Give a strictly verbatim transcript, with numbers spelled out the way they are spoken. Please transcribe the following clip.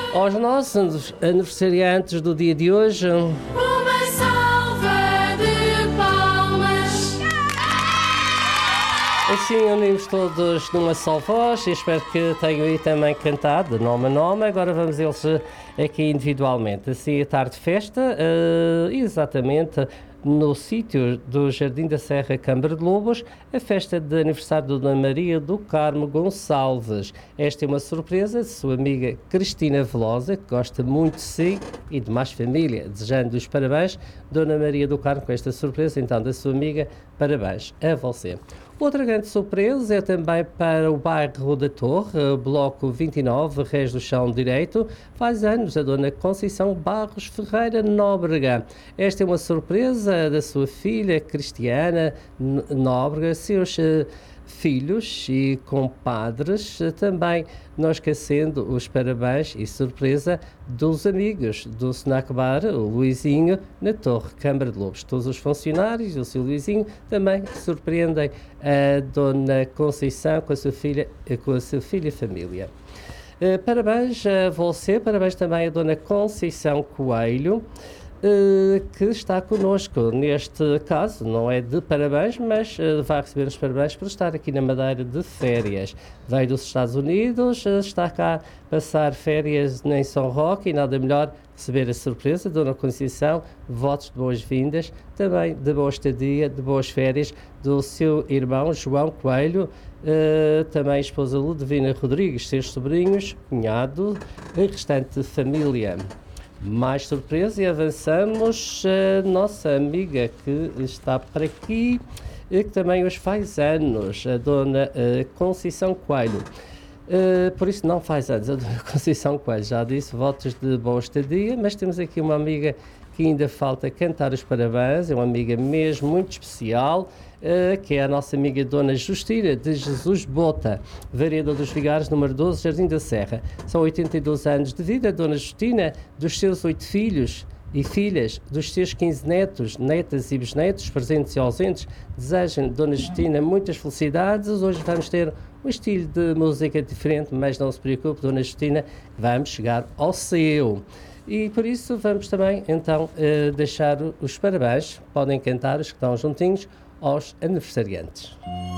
Aos nossos aniversariantes do dia de hoje, Uma salva de palmas. assim unimos todos numa só voz e espero que tenham aí também cantado de nome a nome. Agora vamos eles aqui individualmente. Assim, a tarde de festa, eh, exatamente no sítio do Jardim da Serra Câmara de Lobos, a festa de aniversário de Dona Maria do Carmo Gonçalves. Esta é uma surpresa de sua amiga Cristina Velosa, que gosta muito de si e de mais família, desejando os parabéns. Dona Maria do Carmo, com esta surpresa, então, da sua amiga, parabéns a você. Outra grande surpresa é também para o bairro da Torre, bloco vinte e nove, Reis do Chão Direito. Faz anos a Dona Conceição Barros Ferreira Nóbrega. Esta é uma surpresa da sua filha Cristiana Nóbrega, seus uh, filhos e compadres, também não esquecendo os parabéns e surpresa dos amigos do Snack Bar, o Luizinho, na Torre Câmara de Lobos. Todos os funcionários, o seu Luizinho, também surpreendem a Dona Conceição com a sua filha, com a sua filha e família. Uh, parabéns a você, parabéns também a Dona Conceição Coelho, Uh, que está connosco. Neste caso, não é de parabéns, mas uh, vai receber os parabéns por estar aqui na Madeira de férias. Veio dos Estados Unidos, uh, está cá passar férias em São Roque e nada melhor receber a surpresa, Dona Conceição, votos de boas-vindas, também de boa estadia, de boas férias do seu irmão João Coelho, uh, também a esposa Ludovina Rodrigues, seus sobrinhos, cunhado e restante família. Mais surpresa e avançamos a nossa amiga que está por aqui e que também hoje faz anos, a Dona uh, Conceição Coelho. Uh, por isso não faz anos, a Dona Conceição Coelho, já disse, votos de boa estadia, mas temos aqui uma amiga que ainda falta cantar os parabéns, é uma amiga mesmo muito especial, uh, que é a nossa amiga Dona Justina de Jesus Bota, Vereador dos Vigários, número doze, Jardim da Serra. São oitenta e dois anos de vida, Dona Justina, dos seus oito filhos e filhas, dos seus quinze netos, netas e bisnetos, presentes e ausentes, desejam, Dona Justina, muitas felicidades. Hoje vamos ter um estilo de música diferente, mas não se preocupe, Dona Justina, vamos chegar ao seu. E por isso vamos também, então, uh, deixar os parabéns, podem cantar os que estão juntinhos, aos aniversariantes.